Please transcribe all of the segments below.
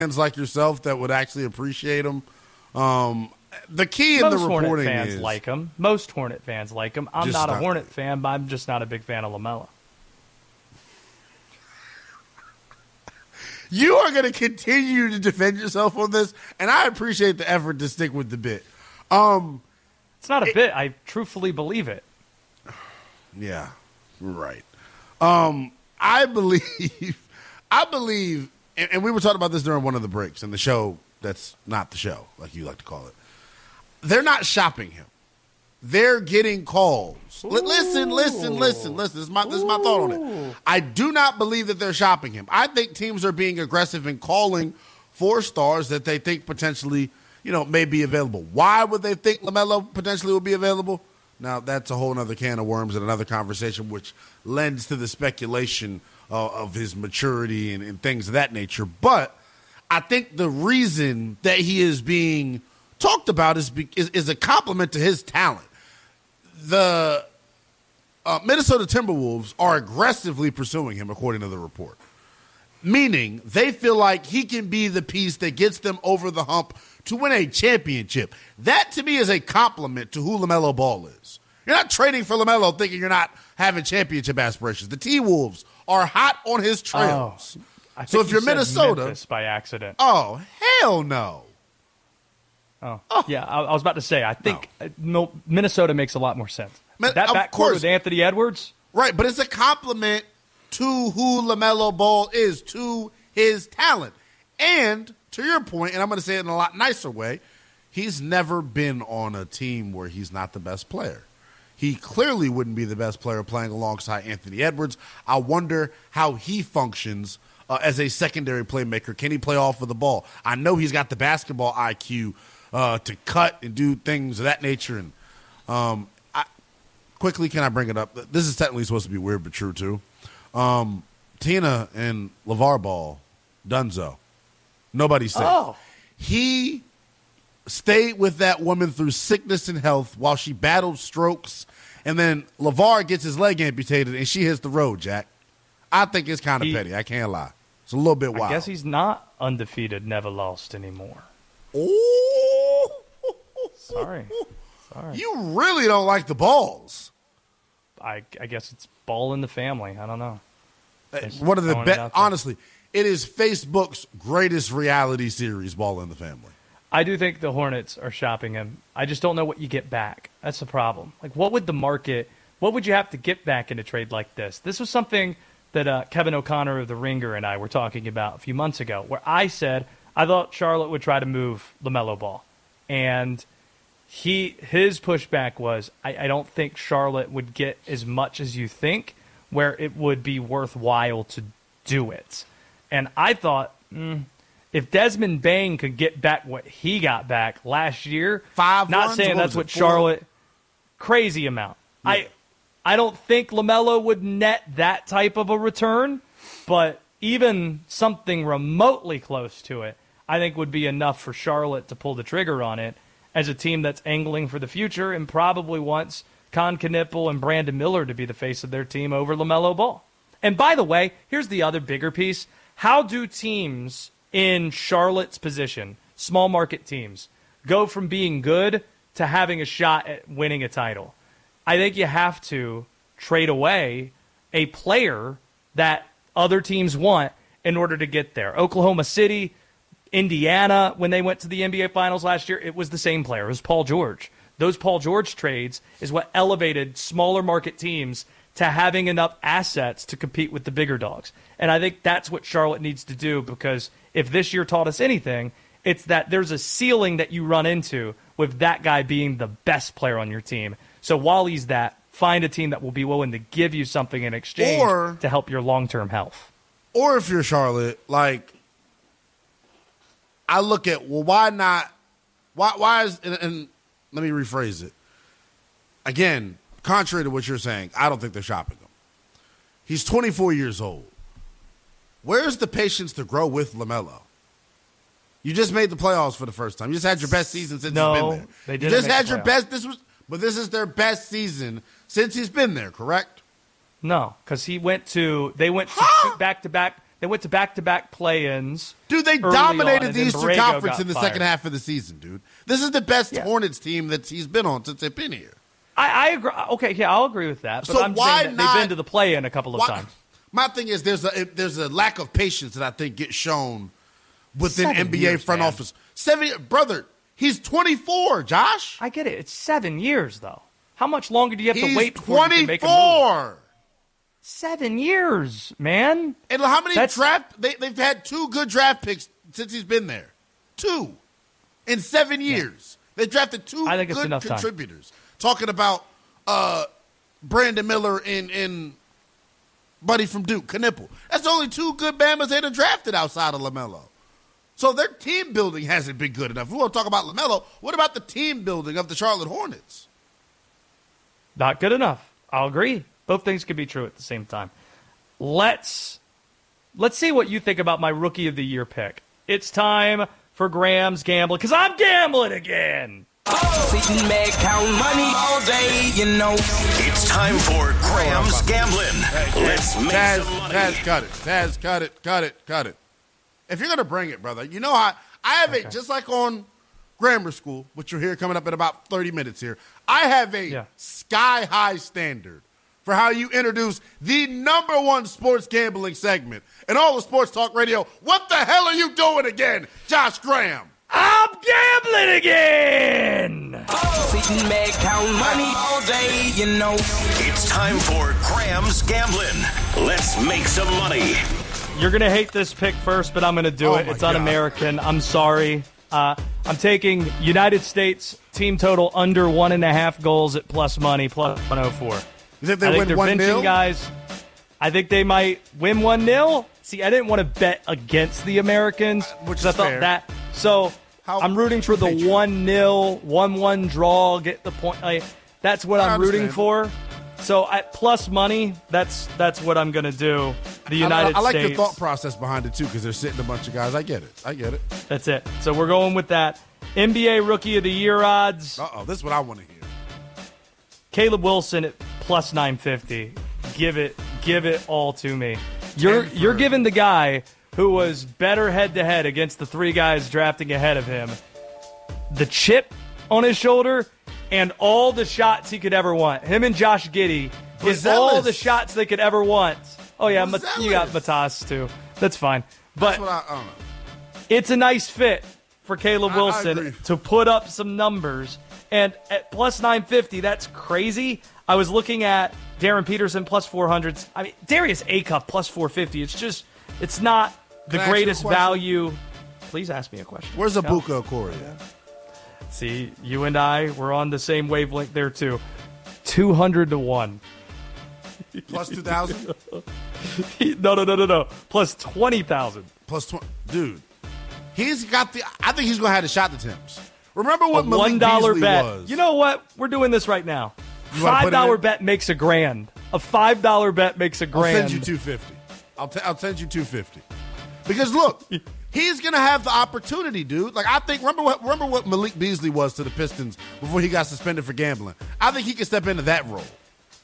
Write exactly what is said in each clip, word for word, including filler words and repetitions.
fans like yourself that would actually appreciate him. Um, the key in Most the reporting Hornet fans is like him. Most Hornet fans like him. I'm not a not, Hornet fan, but I'm just not a big fan of LaMelo. You are going to continue to defend yourself on this, and I appreciate the effort to stick with the bit. Um, it's not a it, bit. I truthfully believe it. Yeah, right. Um, I believe, I believe, and, and we were talking about this during one of the breaks in the show that's not the show, like you like to call it. They're not shopping him. They're getting calls. L- listen, listen, listen, listen. This is my this is my thought on it. I do not believe that they're shopping him. I think teams are being aggressive in calling for stars that they think potentially, you know, may be available. Why would they think LaMelo potentially will be available? Now, that's a whole other can of worms and another conversation, which lends to the speculation uh, of his maturity and, and things of that nature. But I think the reason that he is being talked about is, is, is a compliment to his talent. The uh, Minnesota Timberwolves are aggressively pursuing him, according to the report, meaning they feel like he can be the piece that gets them over the hump to win a championship. That, to me, is a compliment to who LaMelo Ball is. You're not trading for LaMelo thinking you're not having championship aspirations. The T-Wolves are hot on his trails. Oh, I think so if you you're said Minnesota, Memphis by accident. Oh, hell no. Oh, oh. yeah, I, I was about to say, I think no. Minnesota makes a lot more sense. Man, that backcourt course. with Anthony Edwards? Right, but it's a compliment to who LaMelo Ball is, to his talent. And to your point, and I'm going to say it in a lot nicer way, he's never been on a team where he's not the best player. He clearly wouldn't be the best player playing alongside Anthony Edwards. I wonder how he functions uh, as a secondary playmaker. Can he play off of the ball? I know he's got the basketball I Q uh, to cut and do things of that nature. And um, I, quickly, can I bring it up? This is technically supposed to be weird but true, too. Um, Tina and LeVar Ball, Dunzo. Nobody's safe. Oh. He stayed with that woman through sickness and health while she battled strokes, and then LeVar gets his leg amputated, and she hits the road, Jack. I think it's kind of he, petty. I can't lie. It's a little bit wild. I guess he's not undefeated, never lost anymore. Oh. Sorry. Sorry. You really don't like the Balls. I, I guess it's Ball in the family. I don't know. Just One of the best, honestly, it is Facebook's greatest reality series, Ball in the Family. I do think the Hornets are shopping him. I just don't know what you get back. That's the problem. Like, what would the market, what would you have to get back in a trade like this? This was something that uh, Kevin O'Connor of The Ringer and I were talking about a few months ago, where I said I thought Charlotte would try to move LaMelo Ball. And he his pushback was, I, I don't think Charlotte would get as much as you think, where it would be worthwhile to do it. And I thought, mm, if Desmond Bane could get back what he got back last year, Five not runs, saying what that's was what it, four? Charlotte, crazy amount. Yeah. I I don't think LaMelo would net that type of a return, but even something remotely close to it, I think would be enough for Charlotte to pull the trigger on it as a team that's angling for the future and probably wants Con Knipple and Brandon Miller to be the face of their team over LaMelo Ball. And by the way, here's the other bigger piece. How do teams in Charlotte's position, small market teams, go from being good to having a shot at winning a title? I think you have to trade away a player that other teams want in order to get there. Oklahoma City, Indiana, when they went to the N B A Finals last year, it was the same player. It was Paul George. Those Paul George trades is what elevated smaller market teams to having enough assets to compete with the bigger dogs. And I think that's what Charlotte needs to do, because if this year taught us anything, it's that there's a ceiling that you run into with that guy being the best player on your team. So while he's that, find a team that will be willing to give you something in exchange or, to help your long-term health. Or if you're Charlotte, like, I look at, well, why not, why, why is, and, and let me rephrase it. Again, contrary to what you're saying, I don't think they're shopping him. He's twenty-four years old. Where's the patience to grow with LaMelo? You just made the playoffs for the first time. You just had your best season since no, he's been there. They didn't you just make had the your playoffs. best, this was, but this is their best season since he's been there, correct? No, because he went to, they went to Huh? back-to-back, They went to back-to-back play-ins. Dude, they early dominated on, the and then Eastern Borrego Conference got in the fired. second half of the season, dude. This is the best Yeah. Hornets team that he's been on since they've been here. I, I agree. Okay, yeah, I'll agree with that. But So I'm why saying that not- they've been to the play-in a couple of Why- times. My thing is there's a there's a lack of patience that I think gets shown within Seven N B A years, front man. office. Seven, brother, he's twenty-four, Josh. I get it. It's seven years, though. How much longer do you have He's to wait before you can make a move? twenty-four. Seven years, man. And how many That's- draft? They, they've had two good draft picks since he's been there. Two in seven years. They drafted two I think it's good enough time. contributors. Talking about uh, Brandon Miller and, and Buddy from Duke, Knipple. That's the only two good Bamas they'd have drafted outside of LaMelo. So their team building hasn't been good enough. We want to talk about LaMelo. What about the team building of the Charlotte Hornets? Not good enough. I'll agree. Both things could be true at the same time. Let's let's see what you think about my Rookie of the Year pick. It's time for Graham's gambling, because I'm gambling again. Sitting back, count money all day, you know. It's time for Graham's Gambling. Let's make Taz, some money. Taz, cut it. Taz, cut it, cut it, cut it. If you're going to bring it, brother, you know how I have Okay. a, just like on grammar school, which you'll hear coming up in about thirty minutes here, I have a Yeah. sky-high standard for how you introduce the number one sports gambling segment in all of sports talk radio. What the hell are you doing again, Josh Graham? I'm gambling again. Sitting back, count money all day, you know. It's time for Graham's Gambling. Let's make some money. You're going to hate this pick first, but I'm going to do Oh it. my It's God. un-American. I'm sorry. Uh, I'm taking United States team total under one and a half goals at plus money, plus one oh four. You think they I think win they're one benching nil? guys. I think they might win one nil. See, I didn't want to bet against the Americans, Which is I thought fair. that. So How- I'm rooting for the Patriot. one nil, one one draw, get the point. Like, that's what I I'm rooting understand. for. So at plus money, that's that's what I'm going to do. The United I, I like States. your thought process behind it, too, because they're sitting a bunch of guys. I get it. I get it. That's it. So we're going with that. N B A Rookie of the Year odds. Uh-oh, this is what I want to hear. Caleb Wilson at plus nine fifty. Give it, give it all to me. You're Ten for- you're giving the guy who was better head to head against the three guys drafting ahead of him the chip on his shoulder and all the shots he could ever want. Him and Josh Giddey get all Overzealous. the shots they could ever want. Oh yeah, Mat- you got Overzealous. Matas too. That's fine. But That's what I, I don't know. it's a nice fit for Caleb I- I Wilson agree. to put up some numbers. And at plus nine fifty, that's crazy. I was looking at Darren Peterson plus four hundreds. I mean, Darius Acuff plus four fifty. It's just, it's not the Can I ask you a greatest question? value. Please ask me a question. Where's No. Abuka Okori at? See, you and I, we're on the same wavelength there, too. two hundred to one. Plus two thousand? No, no, no, no, no. Plus twenty thousand. Plus twenty. Dude, he's got the. I think he's going to have the shot attempts. Remember what A Malik one dollar Beasley bet. was? You know what? We're doing this right now. You wanna put it Five dollar in? bet makes a grand. A five dollar bet makes a I'll grand. send you two fifty. I'll t- I'll send you two fifty. Because look, he's going to have the opportunity, dude. Like I think. Remember what? Remember what Malik Beasley was to the Pistons before he got suspended for gambling. I think he can step into that role.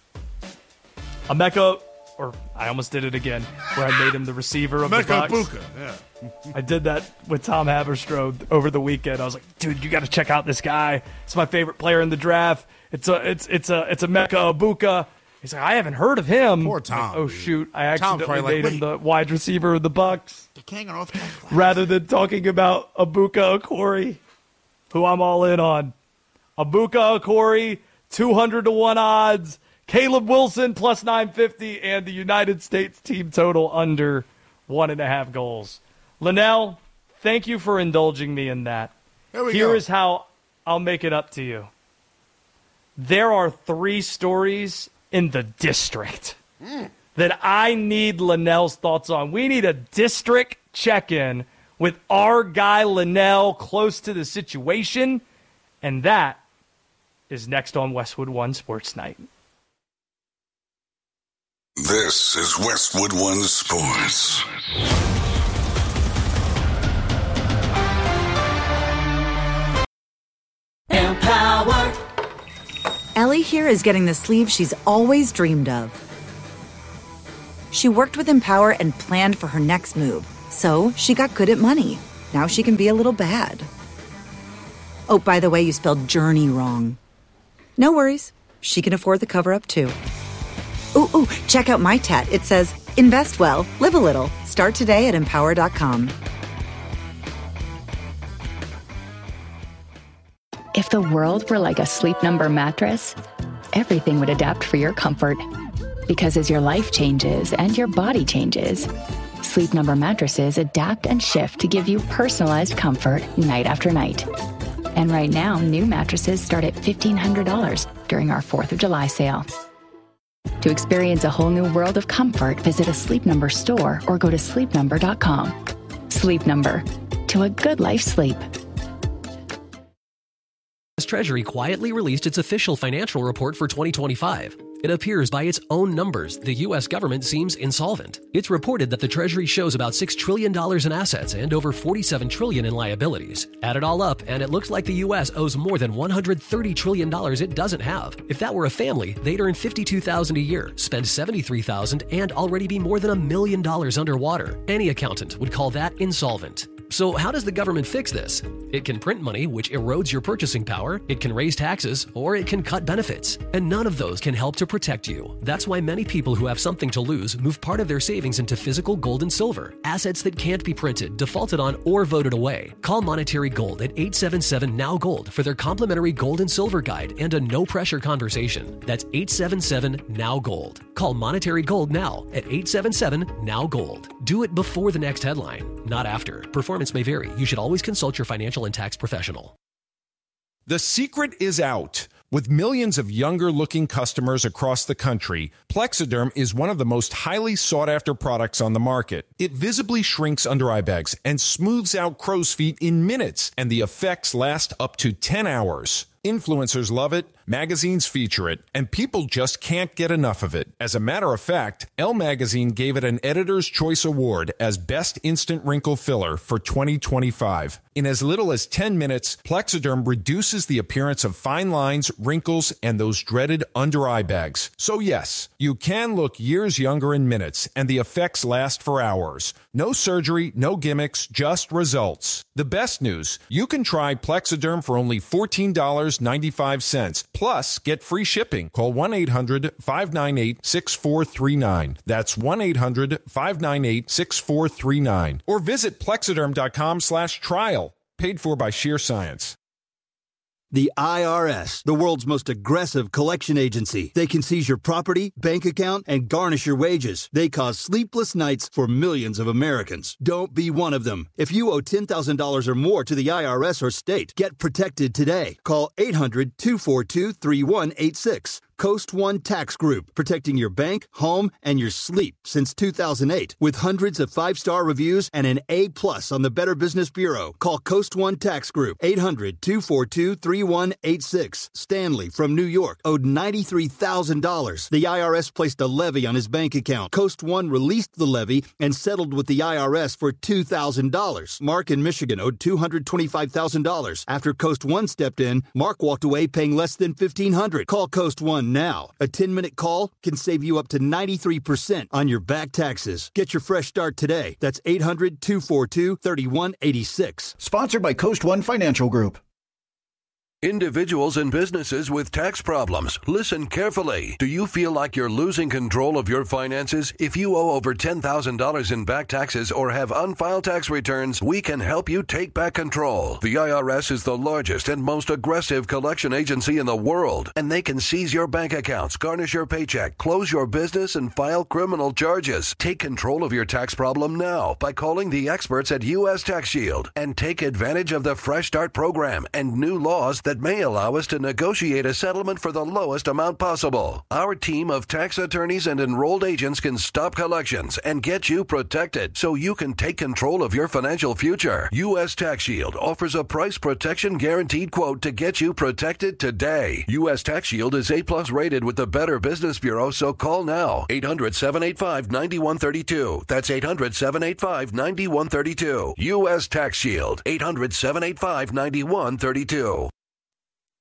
Emeka, or I almost did it again, where I made him the receiver of the Emeka Bucks. Abuka. Yeah. I did that with Tom Haberstroh over the weekend. I was like, dude, you got to check out this guy. It's my favorite player in the draft. It's a, it's, it's a, it's a Emeka Abuka. He's like, I haven't heard of him. Poor I'm Tom, like, oh dude. shoot, I Tom's accidentally probably like, made him wait. the wide receiver of the Bucks The king of North Carolina. rather than talking about Abuka Okori, who I'm all in on. Abuka Okori, two hundred to one odds. Caleb Wilson plus nine fifty, and the United States team total under one and a half goals. Linnell, thank you for indulging me in that. Here we Here go. is how I'll make it up to you. There are three stories in the district that I need Linnell's thoughts on. We need a district check-in with our guy Linnell close to the situation, and that is next on Westwood One Sports Night. This is Westwood One Sports. Empower. Ellie here is getting the sleeve she's always dreamed of. She worked with Empower and planned for her next move. So she got good at money. Now she can be a little bad. Oh, by the way, you spelled journey wrong. No worries. She can afford the cover-up, too. Ooh, ooh, check out my tat. It says, invest well, live a little. Start today at empower dot com. If the world were like a Sleep Number mattress, everything would adapt for your comfort. Because as your life changes and your body changes, Sleep Number mattresses adapt and shift to give you personalized comfort night after night. And right now, new mattresses start at fifteen hundred dollars during our fourth of July sale. To experience a whole new world of comfort, visit a Sleep Number store or go to sleep number dot com. Sleep Number. To a good life sleep. U S Treasury quietly released its official financial report for twenty twenty-five. It appears by its own numbers, the U S government seems insolvent. It's reported that the Treasury shows about six trillion dollars in assets and over forty-seven trillion dollars in liabilities. Add it all up, and it looks like the U S owes more than one hundred thirty trillion dollars it doesn't have. If that were a family, they'd earn fifty-two thousand dollars a year, spend seventy-three thousand dollars, and already be more than a million dollars underwater. Any accountant would call that insolvent. So how does the government fix this? It can print money, which erodes your purchasing power, it can raise taxes, or it can cut benefits. And none of those can help to protect you. That's why many people who have something to lose move part of their savings into physical gold and silver, assets that can't be printed, defaulted on, or voted away. Call Monetary Gold at eight seven seven N O W Gold for their complimentary gold and silver guide and a no-pressure conversation. That's eight seven seven N O W Gold. Call Monetary Gold now at eight seven seven N O W Gold. Do it before the next headline, not after. Performance may vary. You should always consult your financial and tax professional. The secret is out. With millions of younger-looking customers across the country, Plexiderm is one of the most highly sought-after products on the market. It visibly shrinks under-eye bags and smooths out crow's feet in minutes, and the effects last up to ten hours. Influencers love it, magazines feature it, and people just can't get enough of it. As a matter of fact, Elle Magazine gave it an Editor's Choice Award as Best Instant Wrinkle Filler for twenty twenty-five. In as little as ten minutes, Plexiderm reduces the appearance of fine lines, wrinkles, and those dreaded under-eye bags. So yes, you can look years younger in minutes, and the effects last for hours. No surgery, no gimmicks, just results. The best news, you can try Plexiderm for only fourteen dollars and ninety-five cents. Plus, get free shipping. Call one eight hundred five nine eight six four three nine. That's one eight hundred five nine eight six four three nine. Or visit plexiderm.com slash trial. Paid for by Sheer Science. The I R S, the world's most aggressive collection agency. They can seize your property, bank account, and garnish your wages. They cause sleepless nights for millions of Americans. Don't be one of them. If you owe ten thousand dollars or more to the I R S or state, get protected today. Call eight hundred two four two three one eight six. Coast One Tax Group, protecting your bank, home, and your sleep since two thousand eight. With hundreds of five-star reviews and an A plus on the Better Business Bureau. Call Coast One Tax Group, eight hundred two four two three one eight six. Stanley from New York owed ninety-three thousand dollars. The I R S placed a levy on his bank account. Coast One released the levy and settled with the I R S for two thousand dollars. Mark in Michigan owed two hundred twenty-five thousand dollars. After Coast One stepped in, Mark walked away paying less than fifteen hundred dollars. Call Coast One now. A ten-minute call can save you up to ninety-three percent on your back taxes. Get your fresh start today. That's eight hundred two four two three one eight six. Sponsored by Coast One Financial Group. Individuals and businesses with tax problems, listen carefully. Do you feel like you're losing control of your finances? If you owe over ten thousand dollars in back taxes or have unfiled tax returns, we can help you take back control. The I R S is the largest and most aggressive collection agency in the world, and they can seize your bank accounts, garnish your paycheck, close your business, and file criminal charges. Take control of your tax problem now by calling the experts at U S Tax Shield and take advantage of the Fresh Start program and new laws that may allow us to negotiate a settlement for the lowest amount possible. Our team of tax attorneys and enrolled agents can stop collections and get you protected so you can take control of your financial future. U S Tax Shield offers a price protection guaranteed quote to get you protected today. U S Tax Shield is A plus rated with the Better Business Bureau, so call now. eight hundred seven eight five nine one three two. That's eight hundred seven eight five nine one three two. U S Tax Shield. eight hundred seven eight five nine one three two.